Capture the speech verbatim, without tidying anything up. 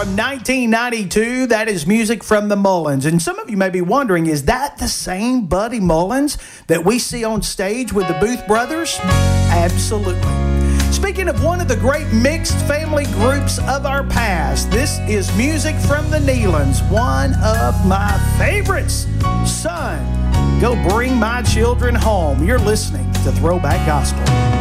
from nineteen ninety-two. That is music from the Mullins. And some of you may be wondering, is that the same Buddy Mullins that we see on stage with the Booth Brothers? Absolutely. Speaking of one of the great mixed family groups of our past, this is music from the Nealons, one of my favorites. Son, go bring my children home. You're listening to Throwback Gospel.